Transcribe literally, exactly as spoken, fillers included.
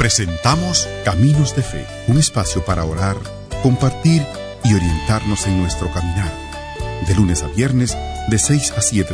Presentamos Caminos de Fe, un espacio para orar, compartir y orientarnos en nuestro caminar. De lunes a viernes, de seis a siete